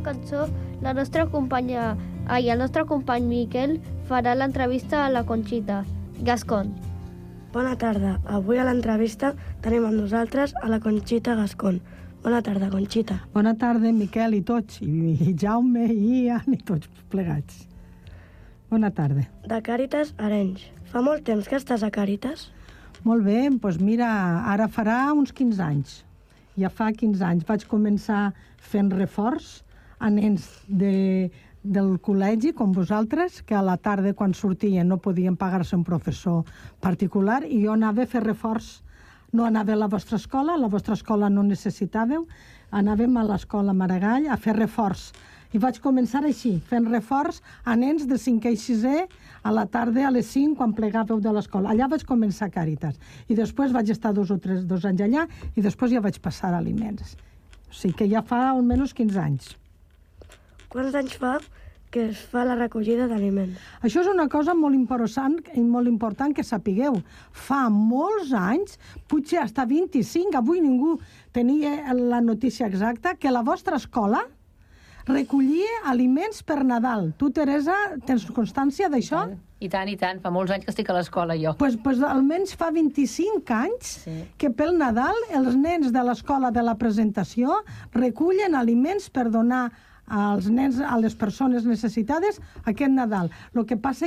cançó, el nostre company Miquel farà l'entrevista a la Conxita Gascón. Bona tarda. Avui a l'entrevista tenim amb nosaltres a la Conxita Gascón. Bona tarda, Conxita. Bona tarda, Miquel i tots, i Jaume, i Ian, i tots plegats. Bona tarda. De Càritas, Arenys. Fa molt temps que estàs a Càritas? Molt bé, doncs mira, ara farà uns 15 anys. Ja fa 15 anys vaig començar fent reforç a nens del col·legi, com vosaltres, que a la tarda, quan sortien, no podien pagar-se un professor particular, i jo anava a fer reforç. No anava a la vostra escola no necessitàveu, anàvem a l'escola Maragall a fer reforç. I vaig començar així, fent reforç a nens de 5è i 6è a la tarda a les 5 quan plegàveu de l'escola. Allà vaig començar a Càritas. I després vaig estar 2 anys allà i després ja vaig passar a Aliments. O sigui que ja fa almenys 15 anys. Quants anys fa que es fa la recollida d'aliments? Això és una cosa molt important que sapigueu. Fa molts anys, potser fins a 25, avui ningú tenia la notícia exacta, que la vostra escola recollia aliments per Nadal. Tu, Teresa, tens constància d'això? I tant, i tant. Fa molts anys que estic a l'escola, jo. Doncs almenys fa 25 anys que pel Nadal els nens de l'escola de la presentació recullen aliments per donar als nens, a les persones necessitades, aquest Nadal. El que passa